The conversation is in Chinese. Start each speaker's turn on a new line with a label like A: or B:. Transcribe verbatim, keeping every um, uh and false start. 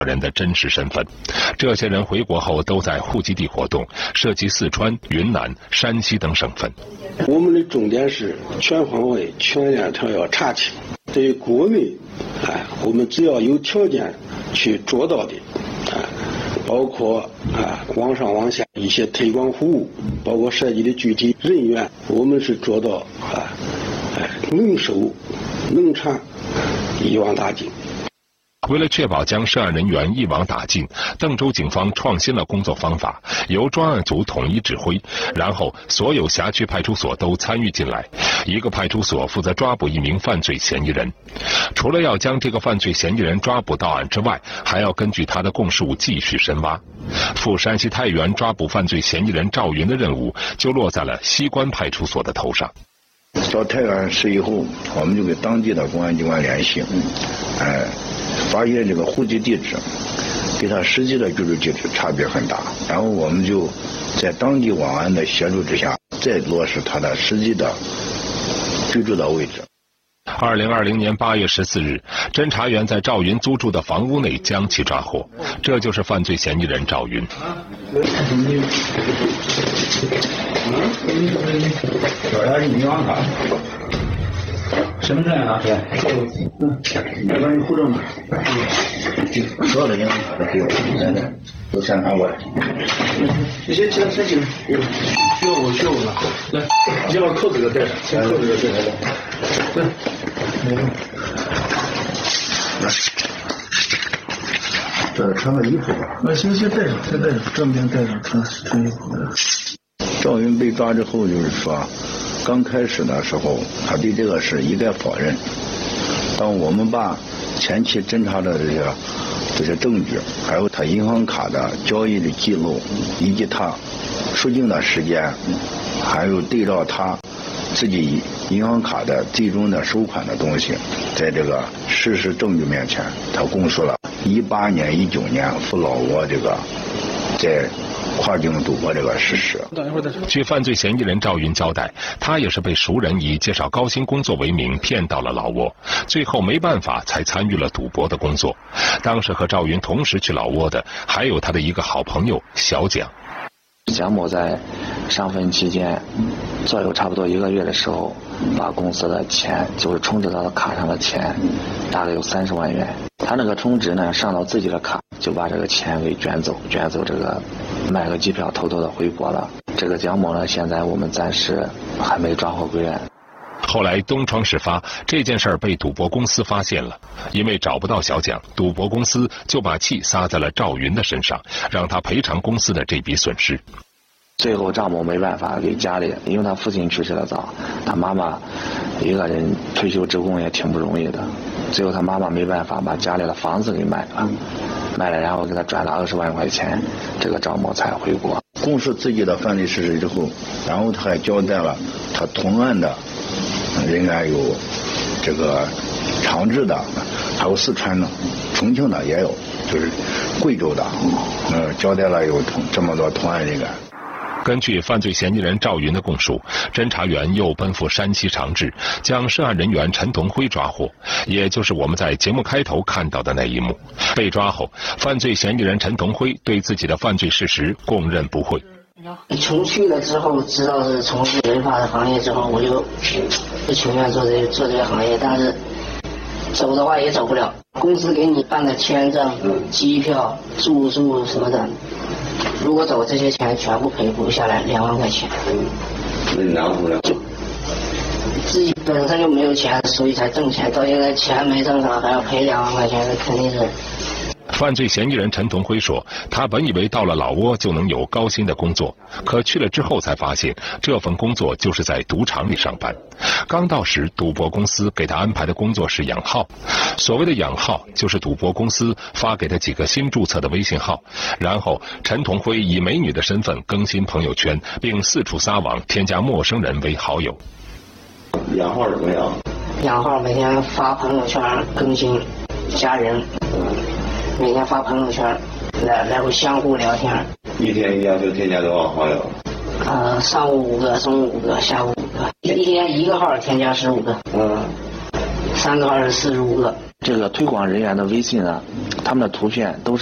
A: 人的真实身份。这些人回国后都在户籍地活动，涉及四川、云南、山西等省份。
B: 我们的重点是全方位、全链条要查清。对于国内，哎，我们只要有条件去做到的，哎，包括啊网上网下一些推广服务，包括涉及的具体人员，我们是做到啊，哎，能收能查，一网打尽。
A: 为了确保将涉案人员一网打尽，邓州警方创新了工作方法，由专案组统一指挥，然后所有辖区派出所都参与进来，一个派出所负责抓捕一名犯罪嫌疑人。除了要将这个犯罪嫌疑人抓捕到案之外，还要根据他的供述继续深挖。赴山西太原抓捕犯罪嫌疑人赵云的任务就落在了西关派出所的头上。
C: 到太原市以后，我们就跟当地的公安机关联系，哎，发现这个户籍地址跟他实际的居住地址差别很大，然后我们就在当地网安的协助之下，再落实他的实际的居住的位置。
A: 二零二零年八月十四日，侦查员在赵云租住的房屋内将其抓获，这就是犯罪嫌疑人赵云。
D: 这俩是银行卡，身份证啊，对，嗯，那边你户证呢？所有的银行卡都给我，来来，都检查过来。这些先先进，需要我需要我了，来，你把扣子给带上，先扣子给带上，来，来，这穿个衣服吧。那行行，带上，先带上，正面带上，穿穿衣服。
C: 赵云被抓之后，就是说，刚开始的时候，他对这个事一概否认。当我们把前期侦查的这些这些证据，还有他银行卡的交易的记录，以及他出境的时间，还有对照他自己银行卡的最终的收款的东西，在这个事实证据面前，他供述了一八年、一九年赴老挝这个在跨境赌博这个事实。
A: 据犯罪嫌疑人赵云交代，他也是被熟人以介绍高薪工作为名骗到了老挝，最后没办法才参与了赌博的工作。当时和赵云同时去老挝的还有他的一个好朋友小蒋。
E: 蒋某在上分期间做有差不多一个月的时候，把公司的钱，就是充值到卡上的钱，大概有三十万元。他那个充值呢上到自己的卡，就把这个钱给卷走，卷走这个买个机票偷偷的回国了。这个蒋某呢，现在我们暂时还没抓获归案。
A: 后来东窗事发，这件事儿被赌博公司发现了，因为找不到小蒋，赌博公司就把气撒在了赵云的身上，让他赔偿公司的这笔损失。
E: 最后赵某没办法给家里，因为他父亲去世的早，他妈妈一个人退休职工也挺不容易的，最后他妈妈没办法把家里的房子给卖了，卖了然后给他转了二十万块钱，这个赵某才回国。
C: 供述自己的犯罪事实之后，然后他还交代了他同案的人员有这个长治的，还有四川的、重庆的也有，就是贵州的，呃，交代了有同这么多同案人员。
A: 根据犯罪嫌疑人赵云的供述，侦查员又奔赴山西长治，将涉案人员陈同辉抓获，也就是我们在节目开头看到的那一幕。被抓后，犯罪嫌疑人陈同辉对自己的犯罪事实供认不讳。
F: 从去了之后，知道是从事违法的行业之后，我就不情愿做这做这个行业，但是走的话也走不了。公司给你办的签证、机票、住宿什么的，如果走这些钱全部赔不下来两万块钱。
D: 那你拿不了？
F: 自己本身就没有钱，所以才挣钱。到现在钱没挣上，还要赔两万块钱，那肯定是。
A: 犯罪嫌疑人陈同辉说，他本以为到了老挝就能有高薪的工作，可去了之后才发现，这份工作就是在赌场里上班。刚到时，赌博公司给他安排的工作是养号，所谓的养号就是赌博公司发给他几个新注册的微信号，然后陈同辉以美女的身份更新朋友圈，并四处撒网添加陌生人为好友。
D: 养号怎么样？
F: 养号每天发朋友圈更新，加人。每天发朋友圈，来来回相互聊天。
D: 一天一天就添加多少好友？
F: 呃，上午五个，中午五个，下午五个。一天一个号添加十五个，嗯，三个号是四十五个。
E: 这个推广人员的微信呢，他们的图片都是